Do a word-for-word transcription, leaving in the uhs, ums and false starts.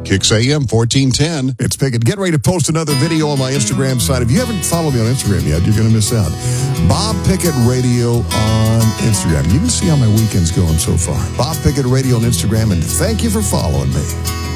Kicks A M fourteen ten. It's Pickett. Get ready to post another video on my Instagram site. If you haven't followed me on Instagram yet, you're going to miss out. Bob Pickett Radio on Instagram. You can see how my weekend's going so far. Bob Pickett Radio on Instagram, and thank you for following me.